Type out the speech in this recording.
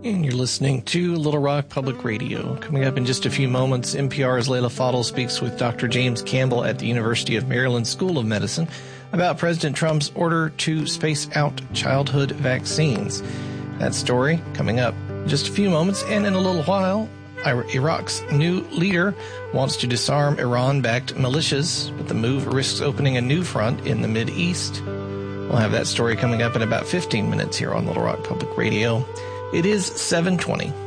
And you're listening to Little Rock Public Radio. Coming up in just a few moments, NPR's Layla Fadel speaks with Dr. James Campbell at the University of Maryland School of Medicine about President Trump's order to space out childhood vaccines. That story coming up in just a few moments, and in a little while, Iraq's new leader wants to disarm Iran-backed militias, but the move risks opening a new front in the Mideast. We'll have that story coming up in about 15 minutes here on Little Rock Public Radio. It is 7:20.